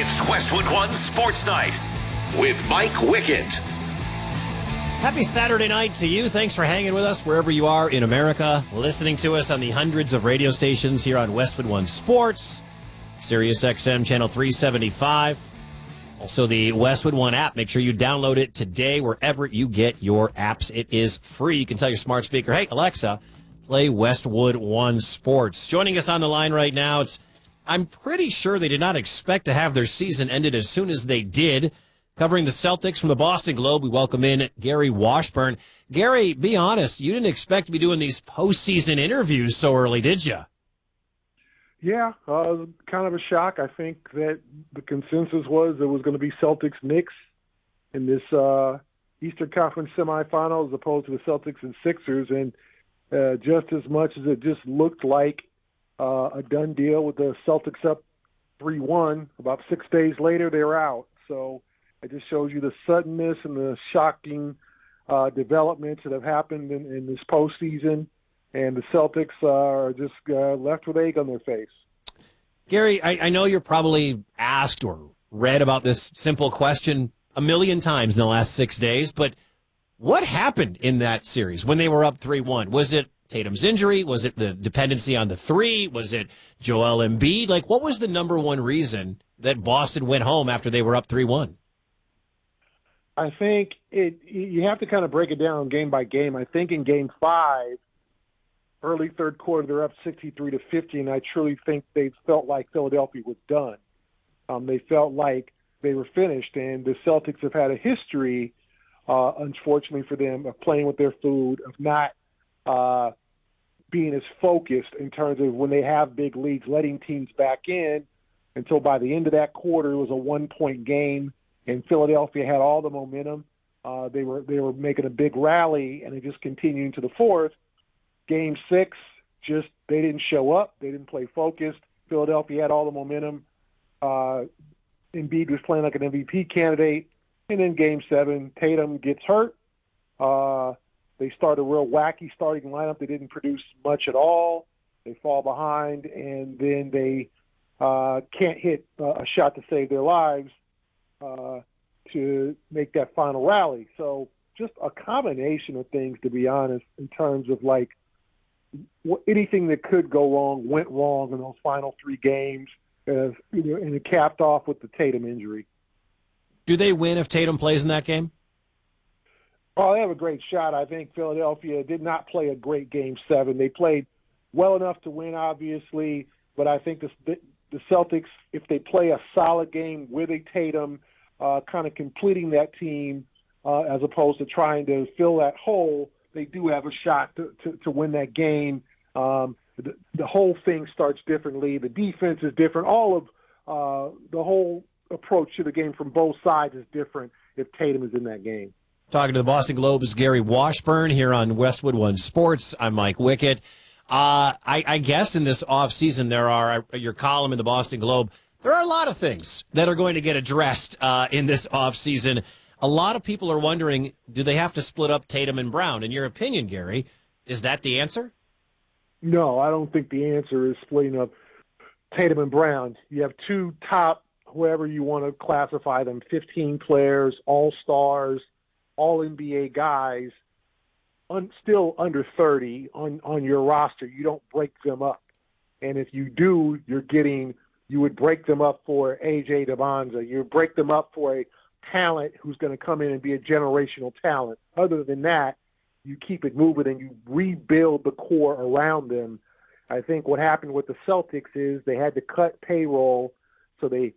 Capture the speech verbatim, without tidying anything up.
It's Westwood One Sports Night with Mike Wickett. Happy Saturday night to you. Thanks for hanging with us wherever you are in America, listening to us on the hundreds of radio stations here on Westwood One Sports, Sirius X M Channel three seventy-five. Also the Westwood One app. Make sure you download it today wherever you get your apps. It is free. You can tell your smart speaker, hey, Alexa, play Westwood One Sports. Joining us on the line right now, it's I'm pretty sure they did not expect to have their season ended as soon as they did. Covering the Celtics from the Boston Globe, we welcome in Gary Washburn. Gary, be honest, you didn't expect to be doing these postseason interviews so early, did you? Yeah, uh, kind of a shock. I think that the consensus was it was going to be Celtics-Knicks in this uh, Eastern Conference semifinal as opposed to the Celtics and Sixers. And uh, just as much as it just looked like uh, a done deal with the Celtics up three one, about six days later they were out. So it just shows you the suddenness and the shocking uh, developments that have happened in, in this postseason, and the Celtics uh, are just uh, left with egg on their face. Gary, I, I know you're probably asked or read about this simple question a million times in the last six days, but what happened in that series when they were up three one? Was it Tatum's injury? Was it the dependency on the three? Was it Joel Embiid? Like, what was the number one reason that Boston went home after they were up three one? I think it. You have to kind of break it down game by game. I think in game five, early third quarter, they're up sixty-three to fifty, and I truly think they felt like Philadelphia was done. Um, they felt like they were finished, and the Celtics have had a history, uh, unfortunately for them, of playing with their food, of not uh, being as focused in terms of when they have big leads, letting teams back in until by the end of that quarter it was a one-point game. And Philadelphia had all the momentum. Uh, they were they were making a big rally, and it just continued into the fourth. Game six, just they didn't show up. They didn't play focused. Philadelphia had all the momentum. Uh, Embiid was playing like an M V P candidate. And then game seven, Tatum gets hurt. Uh, they start a real wacky starting lineup. They didn't produce much at all. They fall behind, and then they uh, can't hit uh, a shot to save their lives. Uh, to make that final rally. So just a combination of things, to be honest, in terms of like what, anything that could go wrong went wrong in those final three games, as, you know, and it capped off with the Tatum injury. Do they win if Tatum plays in that game? Oh, they have a great shot. I think Philadelphia did not play a great game seven. They played well enough to win, obviously, but I think the, the Celtics, if they play a solid game with a Tatum, Uh, kind of completing that team uh, as opposed to trying to fill that hole, they do have a shot to, to, to win that game. Um, the, the whole thing starts differently. The defense is different. All of uh, the whole approach to the game from both sides is different if Tatum is in that game. Talking to the Boston Globe is Gary Washburn here on Westwood One Sports. I'm Mike Wickett. Uh, I, I guess in this offseason there are, uh, your column in the Boston Globe, there are a lot of things that are going to get addressed uh, in this offseason. A lot of people are wondering, do they have to split up Tatum and Brown? In your opinion, Gary, is that the answer? No, I don't think the answer is splitting up Tatum and Brown. You have two top, whoever you want to classify them, fifteen players, all-stars, all-N B A guys, un- still under thirty on, on your roster. You don't break them up. And if you do, you're getting – you would break them up for A J Debanza. You would break them up for a talent who's going to come in and be a generational talent. Other than that, you keep it moving and you rebuild the core around them. I think what happened with the Celtics is they had to cut payroll, so they